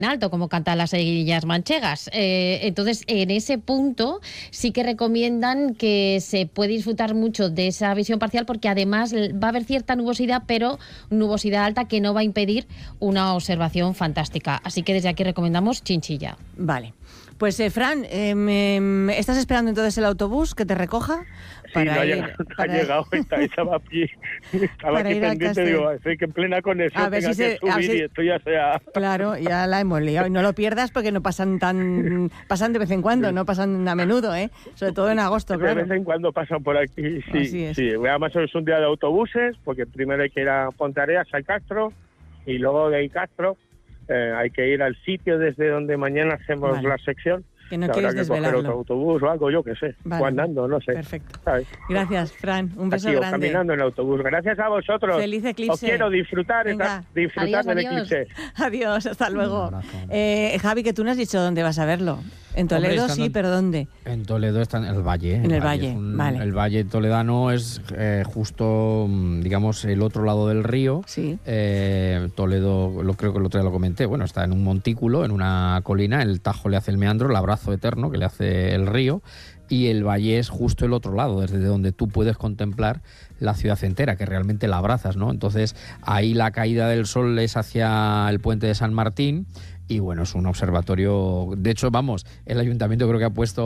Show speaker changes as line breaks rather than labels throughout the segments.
alto, como cantan las seguidillas manchegas. Entonces, en ese punto sí que recomiendan que se puede disfrutar mucho de esa visión parcial, porque además va a haber cierta nubosidad, pero nubosidad alta que no va a impedir una observación fantástica. Así que desde aquí recomendamos Chinchilla.
Vale. Pues, Fran, ¿estás esperando entonces el autobús que te recoja?
Sí, ha llegado, estaba aquí pendiente, digo, estoy que en plena conexión tenga que subir y esto ya sea...
Claro, ya la hemos liado. Y no lo pierdas porque no pasan de vez en cuando, no pasan a menudo, sobre todo en agosto, claro.
De vez en cuando pasan por aquí, sí. Además es un día de autobuses, porque primero hay que ir a Pontareas, al Castro, y luego de ahí Castro hay que ir al sitio desde donde mañana hacemos la sección.
Que no quieres desvelarlo.
Habrá que coger otro autobús o algo, yo qué sé, o andando, no sé.
Perfecto.
¿Sabes?
Gracias, Fran. Un beso
grande.
Caminando
en el autobús. Gracias a vosotros.
Feliz eclipse.
Os quiero disfrutar del eclipse.
Adiós, hasta luego. Javi, que tú no has dicho dónde vas a verlo. En Toledo sí, pero ¿dónde?
En Toledo está en el Valle.
En el Valle, vale.
El Valle toledano es justo, digamos, el otro lado del río.
Sí.
Toledo, creo que el otro día lo comenté, bueno, está en un montículo, en una colina, el Tajo le hace el meandro, el abrazo eterno que le hace el río, y el Valle es justo el otro lado, desde donde tú puedes contemplar la ciudad entera, que realmente la abrazas, ¿no? Entonces, ahí la caída del sol es hacia el puente de San Martín. Y bueno, es un observatorio. De hecho, vamos, el ayuntamiento creo que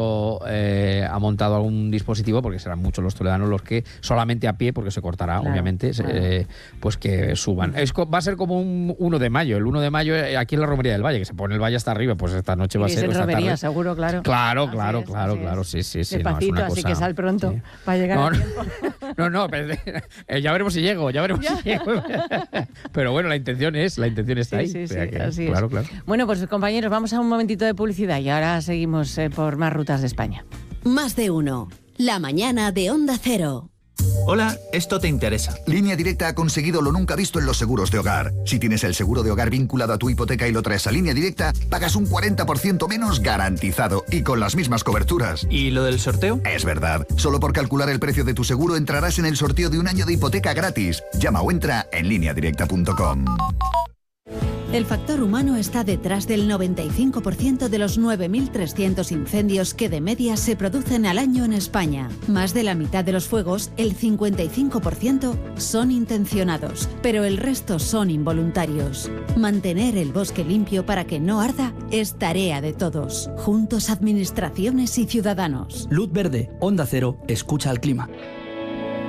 ha montado algún dispositivo, porque serán muchos los toledanos los que solamente a pie, porque se cortará, claro, obviamente, claro. Pues que suban. Va a ser como un 1 de mayo. El 1 de mayo aquí en la Romería del Valle, que se pone el valle hasta arriba, pues esta noche va a ser.
Y es en Romería, seguro, claro.
Claro, sí.
Despacito, así que sal pronto para llegar a tiempo.
No, ya veremos si llego, Pero bueno, la intención está ahí.
Sí,
así claro,
es.
Claro.
Bueno, pues compañeros, vamos a un momentito de publicidad y ahora seguimos por más rutas de España.
Más de uno. La mañana de Onda Cero.
Hola, esto te interesa.
Línea Directa ha conseguido lo nunca visto en los seguros de hogar. Si tienes el seguro de hogar vinculado a tu hipoteca y lo traes a Línea Directa, pagas un 40% menos garantizado y con las mismas coberturas.
¿Y lo del sorteo?
Es verdad. Solo por calcular el precio de tu seguro entrarás en el sorteo de un año de hipoteca gratis. Llama o entra en lineadirecta.com.
El factor humano está detrás del 95% de los 9.300 incendios que de media se producen al año en España. Más de la mitad de los fuegos, el 55%, son intencionados, pero el resto son involuntarios. Mantener el bosque limpio para que no arda es tarea de todos. Juntos, administraciones y ciudadanos.
Luz verde, Onda Cero, escucha al clima.